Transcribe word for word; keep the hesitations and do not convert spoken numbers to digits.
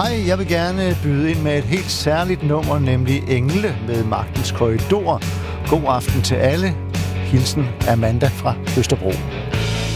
Hej, jeg vil gerne byde ind med et helt særligt nummer, nemlig Engle med Magtens Korridor. God aften til alle. Hilsen Amanda fra Østerbro.